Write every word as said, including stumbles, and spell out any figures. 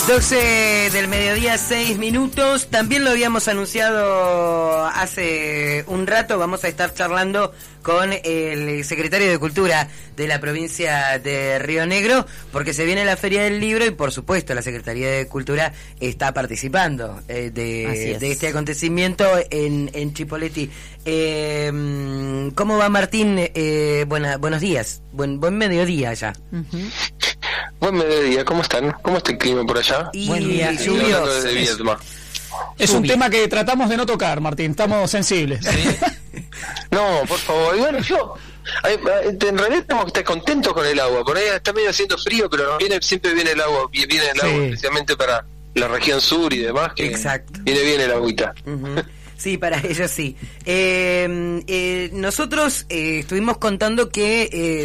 doce del mediodía, seis minutos. También lo habíamos anunciado hace un rato. Vamos a estar charlando con el secretario de Cultura de la provincia de Río Negro, porque se viene la Feria del Libro y, por supuesto, la Secretaría de Cultura está participando eh, de, de este acontecimiento en, en Chipoleti. Eh, ¿Cómo va, Martín? Eh, buena, buenos días. Buen, buen mediodía ya. Uh-huh. Buen mediodía, ¿cómo están? ¿Cómo está el clima por allá? Y Buen día. lluvioso. Es, es un tema que tratamos de no tocar, Martín, estamos sensibles. ¿Sí? No, por favor. Y bueno, yo, en realidad tenemos que estar contentos con el agua. Por ahí está medio haciendo frío, pero viene, siempre viene el agua, viene el agua, sí, especialmente para la región sur y demás, que exacto, viene bien el agüita. Uh-huh. Sí, para ellos sí. Eh, eh, nosotros eh, estuvimos contando que eh,